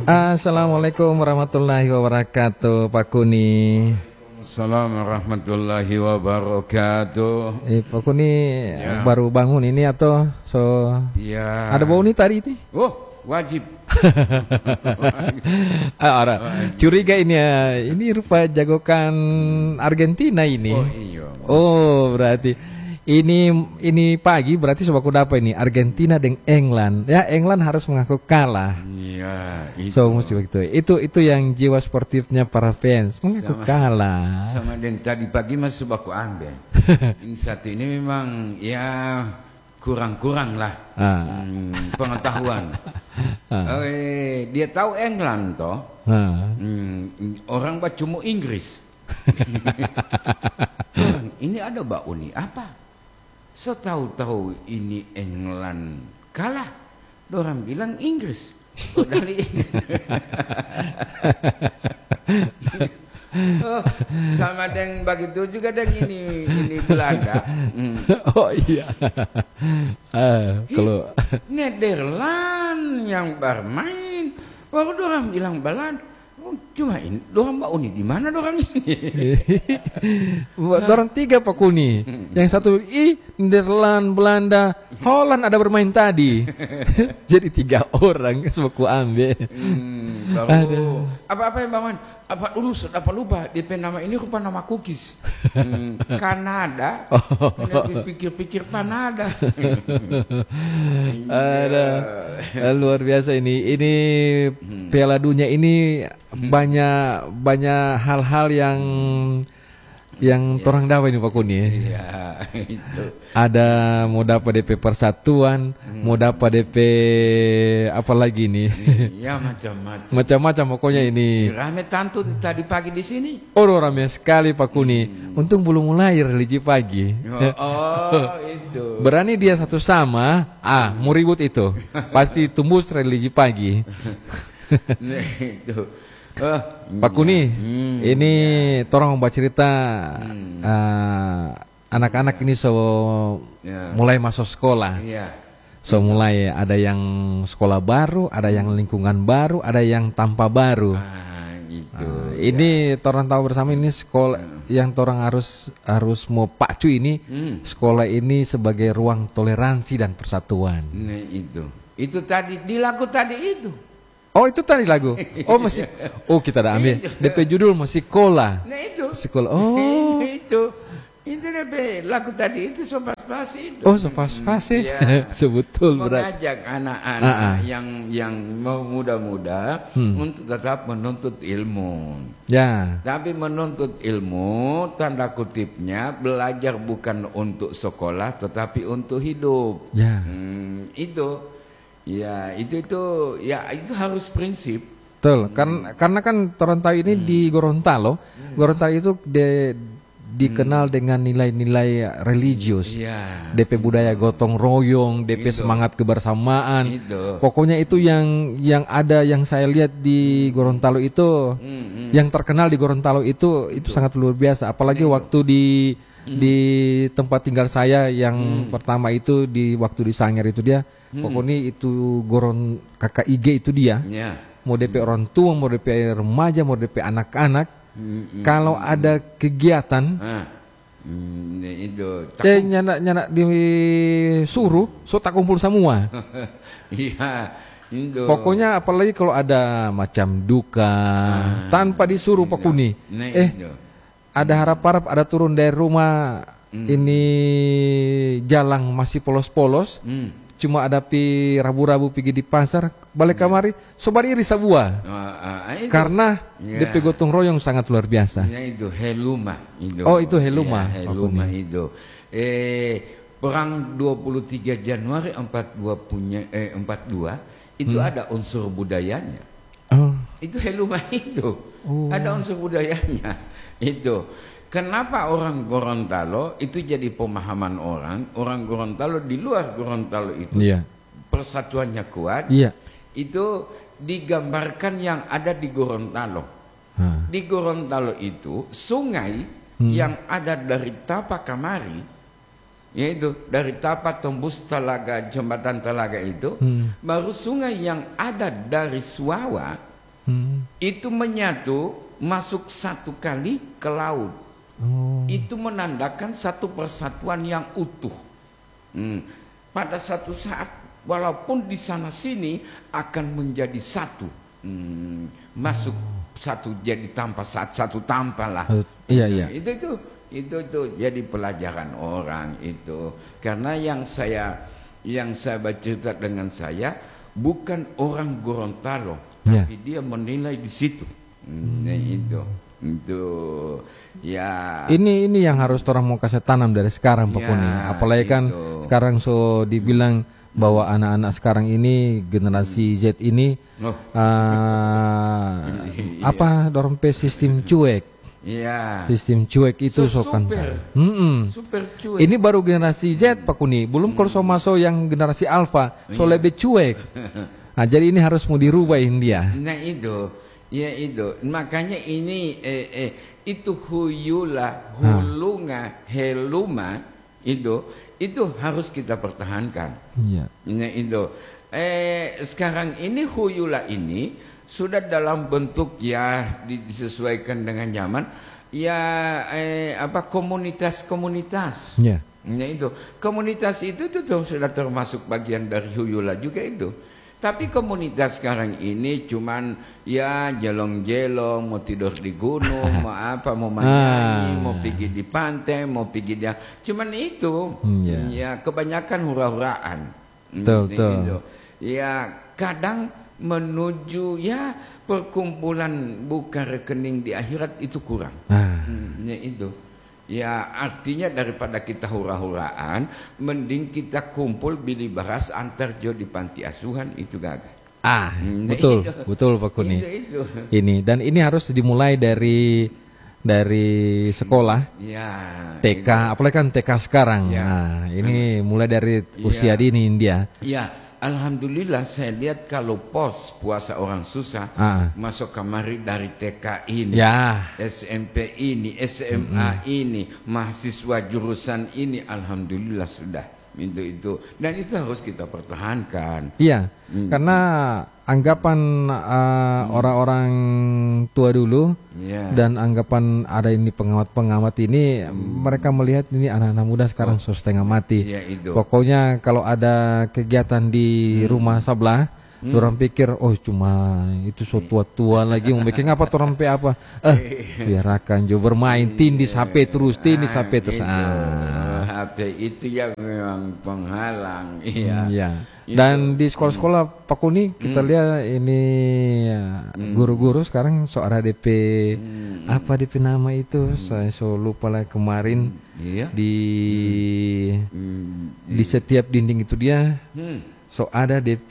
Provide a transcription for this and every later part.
Assalamualaikum warahmatullahi wabarakatuh, Pak Kuni. Assalamualaikum warahmatullahi wabarakatuh. Pak Kuni baru bangun ini atau Ya. ada bau nih tadi itu? Oh, wajib. Curiga ini ya, ini rupa jagokan Argentina ini. Oh iya. Oh, berarti ini pagi berarti sobaku dapat ini Argentina dengan England. Ya, England harus mengaku kalah. Iya, So mesti begitu. Itu yang jiwa sportifnya para fans, mengaku kalah. Sama dan tadi pagi masih aku ambil. Ini satu ini memang ya kurang-kurang lah pengetahuan. Dia tahu England toh. Orang cuma Inggris. Ini ada Mbak Uni apa? Setahu-tahu ini England kalah, orang bilang Inggris. Sama dengan begitu juga dengan ini Belanda. Oh iya. Kalau Nederland yang bermain, baru orang bilang Belanda. Cuma ini, dorang Mbak Uni di mana dorang ini? Dorang tiga Pak Kuni. Yang satu Nederland, Belanda, Holland ada bermain tadi. Jadi 3 orang sebaku ambil. Baru apa yang bangun? Apa lupa DP nama ini rupa nama cookies. Kanada. Pikir-pikir Kanada. Ada luar biasa ini. Ini Piala Dunia ini banyak hal-hal yang orang dapat ini Pak Kuni. Iya, itu. Ada mau dapat DP persatuan, mau dapat DP apa lagi nih? Ya macam-macam. Macam-macam pokoknya ini. Rame tantu tadi pagi di sini. Oh, rame sekali Pak Kuni. Untung belum mulai religi pagi. Oh, itu. Berani dia satu sama, mau ribut itu. Pasti tumbus religi pagi. Nah, itu. Pak Kuni, ini torang mau cerita anak-anak ini mulai masuk sekolah. So mulai ada yang sekolah baru, ada yang lingkungan baru, ada yang tanpa baru. Ini torang tahu bersama ini sekolah yang torang harus mau pacu ini. Sekolah ini sebagai ruang toleransi dan persatuan. Nah, itu tadi di lagu tadi itu. Oh, itu tadi lagu. Oh, masih. Oh, kita ada ambil. DP judul masih sekolah. Nah, itu. Sekolah. Oh. Itu DP lagu tadi itu sopas-pas itu. Oh, sopas-pas sih. Ya. Sebetul berat. Mengajak anak-anak yang mau muda-muda untuk tetap menuntut ilmu. Ya. Tapi menuntut ilmu tanda kutipnya belajar bukan untuk sekolah tetapi untuk hidup. Ya. Itu. Ya itu harus prinsip. Betul, karena kan Torontalo ini di Gorontalo. Gorontalo itu dikenal dengan nilai-nilai religius. DP budaya gotong royong, DP semangat kebersamaan. Pokoknya itu yang ada yang saya lihat di Gorontalo itu, yang terkenal di Gorontalo itu sangat luar biasa. Apalagi waktu di tempat tinggal saya yang pertama itu waktu di Sangir itu dia. Pokoknya itu KKIG itu dia. Mau DP orang tua, mau DP remaja, mau DP anak-anak. Kalau ada kegiatan, nyanak disuruh, tak kumpul semua. Pokoknya apalagi kalau ada macam duka, tanpa disuruh Pak Kuni. Ada harap-harap ada turun dari rumah, ini jalan masih polos-polos. Cuma ada rabu-rabu pergi di pasar, balik kamari, sobat iri sebuah. Karena DP gotong royong sangat luar biasa. Itu heluma. Oh, itu heluma. Heluma itu. Perang 23 Januari 42 itu ada unsur budayanya. Itu heluma itu. Ada unsur budayanya. Itu. Kenapa orang Gorontalo itu jadi pemahaman orang Gorontalo di luar Gorontalo itu persatuannya kuat, itu digambarkan yang ada di Gorontalo. Di Gorontalo itu sungai yang ada dari Tapa Kamari, yaitu dari Tapa tembus Telaga, jembatan Telaga itu, baru sungai yang ada dari Suawa itu menyatu masuk satu kali ke laut. Itu menandakan satu persatuan yang utuh. Pada satu saat walaupun di sana sini akan menjadi satu, masuk satu jadi tanpa satu tanpa lah. Iya. Itu jadi pelajaran orang itu. Karena yang saya bercerita dengan saya bukan orang Gorontalo, tapi dia menilai di situ. Itu ya. Ini yang harus orang mau kasih tanam dari sekarang Pak Kuni. Apalagi kan sekarang dibilang bahwa anak-anak sekarang ini generasi Z ini dorong sistem cuek. Sistem cuek itu super cuek. Ini baru generasi Z Pak Kuni. Belum kalau masuk yang generasi Alpha, lebih cuek. Nah, jadi ini harus mau dirubah India. Nah itu. Ya itu, makanya ini itu huyula, hulunga, heluma itu harus kita pertahankan. Iya. Nah itu, sekarang ini huyula ini sudah dalam bentuk disesuaikan dengan zaman, komunitas-komunitas. Iya. Nah itu, komunitas itu sudah termasuk bagian dari huyula juga itu. Tapi komunitas sekarang ini cuman jelong-jelong, mau tidur di gunung, mau menyanyi, mau pergi di pantai, mau pergi dia. Cuman itu, kebanyakan hura-huraan. Betul. Ya kadang menuju perkumpulan buka rekening di akhirat itu kurang. Itu. Ya artinya daripada kita hura-huraan, mending kita kumpul bili baras antar jo di panti asuhan itu gagah. Betul Pak Kuni. Ini dan ini harus dimulai dari sekolah. TK, apalagi kan TK sekarang. Nah, ini mulai dari usia dini India. Alhamdulillah saya lihat kalau pos puasa orang susah masuk kamari dari TK ini, SMP ini, SMA ini, mahasiswa jurusan ini, alhamdulillah sudah itu dan itu harus kita pertahankan. Iya, karena anggapan orang-orang tua dulu dan anggapan ada ini pengamat-pengamat ini, mereka melihat ini anak-anak muda sekarang setengah mati. Pokoknya kalau ada kegiatan di rumah sebelah, orang pikir cuma itu tua-tua lagi mau bikin apa orang apa biarkan jo bermain tindis HP terus HP itu memang penghalang. Dan di sekolah-sekolah Pak Kuni kita lihat ini guru-guru sekarang ada DP apa DP nama itu saya lupa lah kemarin di setiap dinding itu dia ada DP.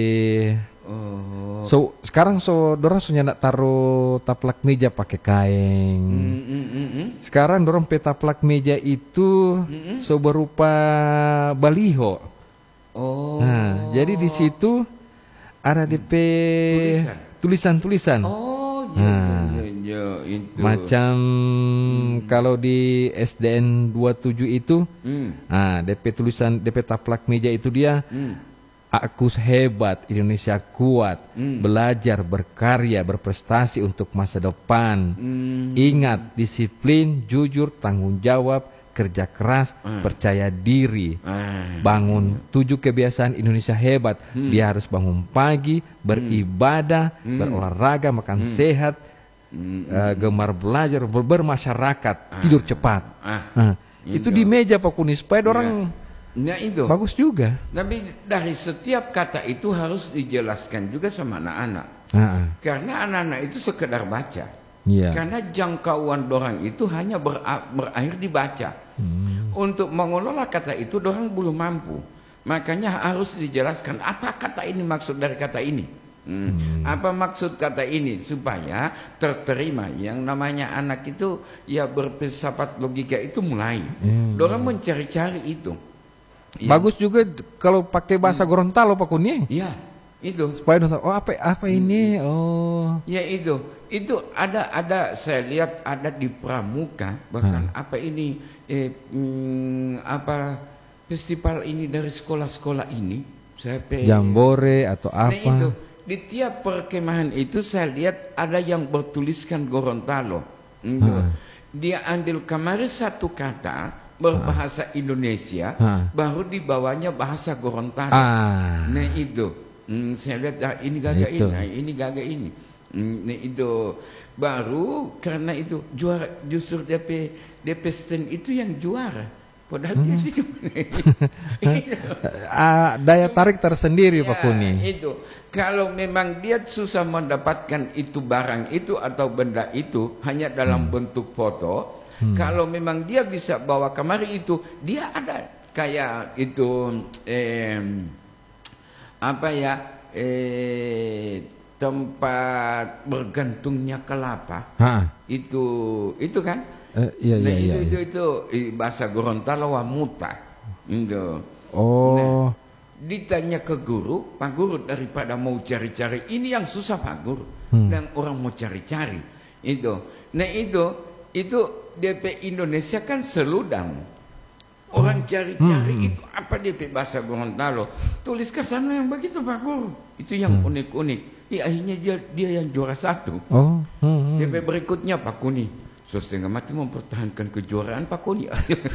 Sekarang dorang nyak taruh taplak meja pakai kain. Sekarang dorang taplak meja itu berupa baliho. Nah, jadi di situ ada DP tulisan-tulisan. Macam kalau di SDN 27 itu, DP tulisan DP taplak meja itu dia. Aku hebat, Indonesia kuat, belajar, berkarya, berprestasi untuk masa depan. Ingat, disiplin, jujur, tanggung jawab, kerja keras, percaya diri. Bangun 7 kebiasaan Indonesia hebat. Dia harus bangun pagi, beribadah, berolahraga, makan sehat, gemar belajar, bermasyarakat, tidur cepat. Itu di meja Pak Kuni supaya orang itu bagus juga. Tapi dari setiap kata itu harus dijelaskan juga sama anak-anak. Karena anak-anak itu sekedar baca. Karena jangkauan dorang itu hanya berakhir dibaca. Untuk mengelola kata itu dorang belum mampu. Makanya harus dijelaskan apa kata ini, maksud dari kata ini. Apa maksud kata ini supaya terterima. Yang namanya anak itu berfilsafat logika itu mulai. Dorang mencari-cari itu. Bagus juga kalau pakai bahasa Gorontalo Pak Kuni. Itu. Supaya tahu apa ini. Ya itu ada saya lihat ada di Pramuka bahkan apa ini festival ini dari sekolah-sekolah ini. Jambore atau apa? Nah itu di tiap perkemahan itu saya lihat ada yang bertuliskan Gorontalo. Dia ambil kemarin satu kata berbahasa Indonesia, baru dibawanya bahasa Gorontalo. Nah itu, saya lihat ini gagak ini gagak ini. Nah itu baru karena itu juara, justru DP stand itu yang juara. Padahal dia sih daya tarik tersendiri Pak Kuni. Itu kalau memang dia susah mendapatkan itu barang itu atau benda itu hanya dalam bentuk foto. Kalau memang dia bisa bawa kemari itu, dia ada kayak itu tempat bergantungnya kelapa. Itu kan. Itu bahasa Gorontalo wamuta. Oh. Nah, ditanya ke guru, Pak Guru daripada mau cari-cari ini yang susah Pak Guru, dan orang mau cari-cari itu. Nah itu DP Indonesia kan seludang. Orang cari-cari itu apa DP bahasa Gorontalo, tulis ke sana yang begitu Pak Guru. Itu yang unik-unik. Akhirnya dia yang juara satu. DP berikutnya Pak Kuni. Setengah mati mempertahankan kejuaraan Pak Kuni.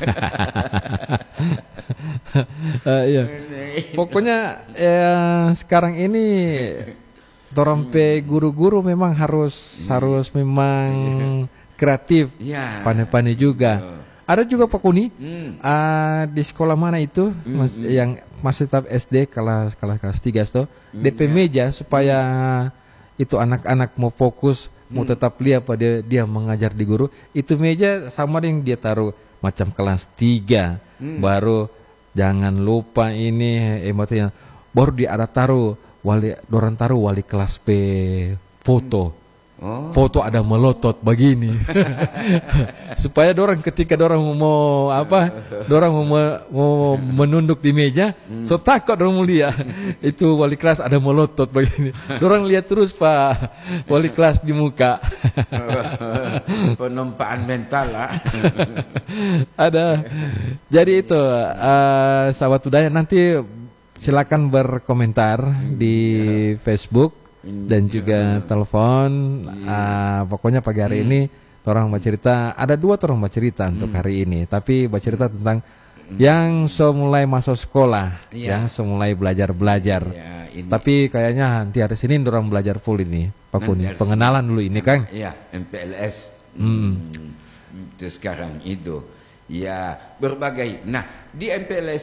Iya. Pokoknya sekarang ini torompe guru-guru memang harus memang kreatif, pandai-pandai juga. Ada juga Pak Kuni di sekolah mana itu yang masih tetap SD kelas 3 itu DP meja supaya itu anak-anak mau fokus, mau tetap lihat pada dia mengajar di guru, itu meja sama yang dia taruh macam kelas 3. Baru jangan lupa ini emotnya baru dia ada taruh wali kelas P foto. Foto ada melotot begini. Supaya ketika dorang mau menunduk di meja, so takut dorang mulia. Itu wali kelas ada melotot begini. Dorang lihat terus Pak wali kelas di muka. Penempaan mental lah. Ada. Jadi itu sahabat budaya, nanti silakan berkomentar di Facebook dan juga telepon. Pokoknya pagi hari ini orang bercerita, ada 2 orang bercerita untuk hari ini, tapi bercerita tentang yang mulai masuk sekolah, yang mulai belajar. Tapi kayaknya nanti hari Senin orang belajar full ini Pak Kuni. Pengenalan dulu ini Kang. Iya, MPLS. Itu sekarang itu. Ya, berbagai. Nah, di MPLS